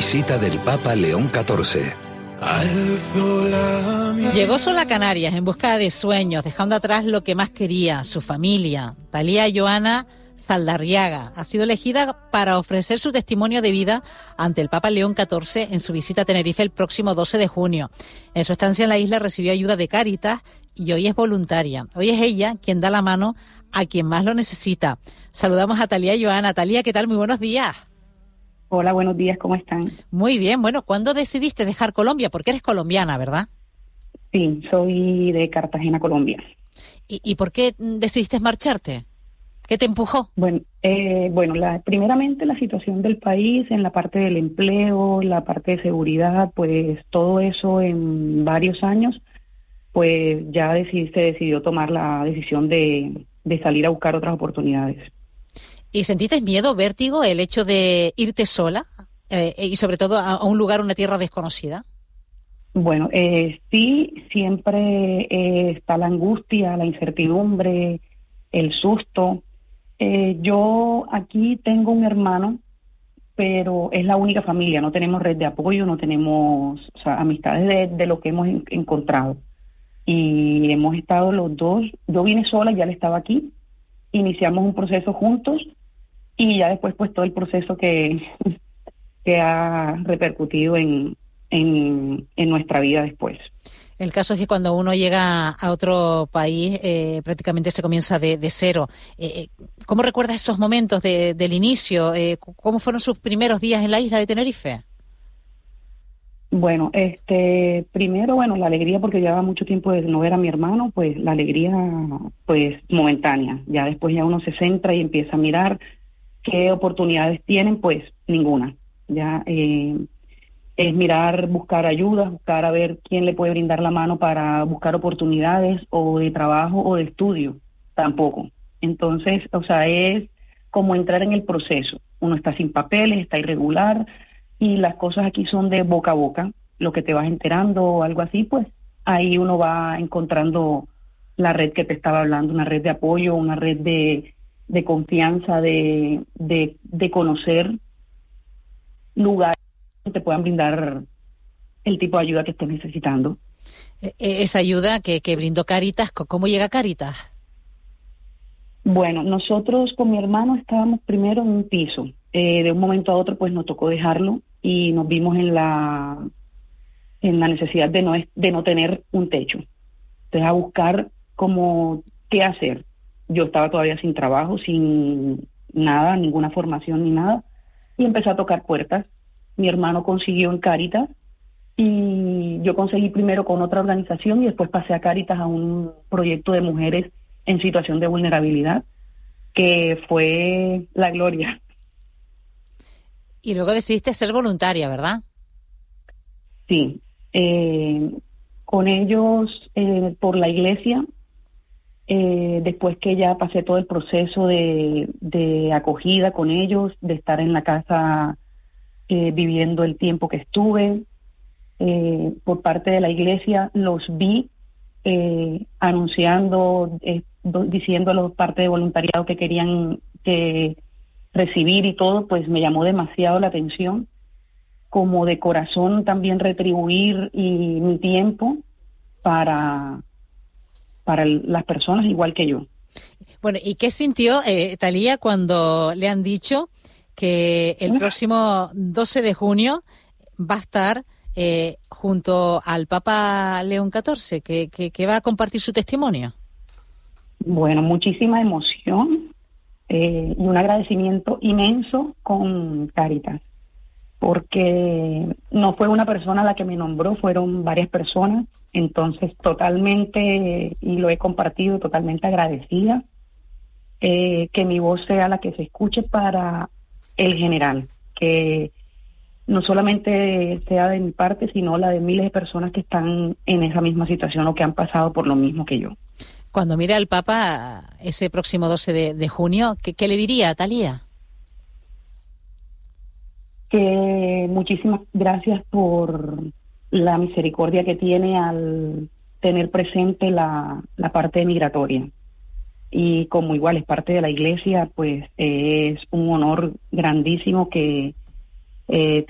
visita del Papa León XIV. Llegó sola a Canarias en busca de sueños, dejando atrás lo que más quería, su familia. Talía Joana Saldarriaga ha sido elegida para ofrecer su testimonio de vida ante el Papa León XIV en su visita a Tenerife el próximo 12 de junio. En su estancia en la isla recibió ayuda de Cáritas y hoy es voluntaria. Hoy es ella quien da la mano a quien más lo necesita. Saludamos a Talía Joana. Talía, ¿qué tal? Muy buenos días. Hola, buenos días, ¿cómo están? Muy bien. Bueno, ¿cuándo decidiste dejar Colombia? Porque eres colombiana, ¿verdad? Sí, soy de Cartagena, Colombia. ¿Y por qué decidiste marcharte? ¿Qué te empujó? Bueno, primeramente la situación del país en la parte del empleo, la parte de seguridad, pues todo eso en varios años, pues ya se decidió tomar la decisión de salir a buscar otras oportunidades. ¿Y sentiste miedo, vértigo, el hecho de irte sola y sobre todo a un lugar, una tierra desconocida? Bueno, sí, siempre está la angustia, la incertidumbre, el susto. Yo aquí tengo un hermano, pero es la única familia, no tenemos red de apoyo, no tenemos amistades de lo que hemos encontrado. Y hemos estado los dos, yo vine sola, ya él estaba aquí, iniciamos un proceso juntos y ya después pues todo el proceso que ha repercutido en nuestra vida después. El caso es que cuando uno llega a otro país prácticamente se comienza de cero. ¿Cómo recuerdas esos momentos del inicio? ¿Cómo fueron sus primeros días en la isla de Tenerife? Bueno, primero, la alegría porque llevaba mucho tiempo de no ver a mi hermano, pues la alegría pues momentánea. Ya después ya uno se centra y empieza a mirar qué oportunidades tienen, pues ninguna. Ya es mirar, buscar ayuda, buscar a ver quién le puede brindar la mano para buscar oportunidades o de trabajo o de estudio, tampoco. Entonces, es como entrar en el proceso. Uno está sin papeles, está irregular y las cosas aquí son de boca a boca. Lo que te vas enterando o algo así, pues ahí uno va encontrando la red que te estaba hablando, una red de apoyo, una red de confianza, de conocer lugares que te puedan brindar el tipo de ayuda que estés necesitando. Esa ayuda que brindó Cáritas, ¿cómo llega Cáritas? Bueno, nosotros con mi hermano estábamos primero en un piso. De un momento a otro pues nos tocó dejarlo y nos vimos en la necesidad de no tener un techo. Entonces a buscar como qué hacer. Yo estaba todavía sin trabajo, sin nada, ninguna formación ni nada, y empecé a tocar puertas. Mi hermano consiguió en Cáritas y yo conseguí primero con otra organización y después pasé a Cáritas a un proyecto de mujeres en situación de vulnerabilidad, que fue la gloria. Y luego decidiste ser voluntaria, ¿verdad? Sí, con ellos por la iglesia. Después que ya pasé todo el proceso de acogida con ellos, de estar en la casa viviendo el tiempo que estuve, por parte de la iglesia los vi anunciando, diciendo a los parte de voluntariado que querían recibir y todo, pues me llamó demasiado la atención, como de corazón también retribuir mi tiempo para las personas igual que yo. Bueno, ¿y qué sintió Talía cuando le han dicho que el próximo 12 de junio va a estar junto al Papa León XIV, que va a compartir su testimonio? Bueno, muchísima emoción y un agradecimiento inmenso con Cáritas, porque no fue una persona la que me nombró, fueron varias personas. Entonces totalmente, y lo he compartido, totalmente agradecida, que mi voz sea la que se escuche para el general, que no solamente sea de mi parte, sino la de miles de personas que están en esa misma situación o que han pasado por lo mismo que yo. Cuando mire al Papa ese próximo 12 de junio, ¿qué le diría, Talía? Que muchísimas gracias por la misericordia que tiene al tener presente la parte migratoria. Y como igual es parte de la iglesia, pues es un honor grandísimo que